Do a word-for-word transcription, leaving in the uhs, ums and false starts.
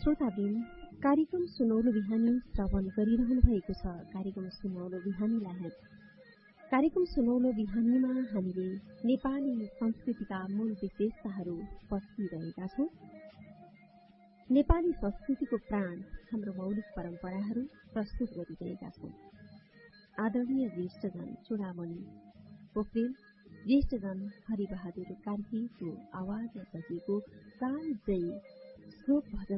श्रोताबिन कार्यक्रम सुनौलो बिहानी श्रवण गरिरहनु भएको छ। कार्यक्रम सुनौलो बिहानीलाई कार्यक्रम सुनौलो बिहानीमा हामीले नेपाली संस्कृतिका मूल विशेषताहरू पस्किरहेका छौं। नेपाली संस्कृतिको प्राण हाम्रो मौलिक परम्पराहरू प्रस्तुत गरिरहेका छौं। आदरणीय ज्येष्ठजन चूडामणि पोखरेल, ज्येष्ठजन हरिबहादुर कार्कीको आवाजमा सजिएको कालजयी श्लोक भजन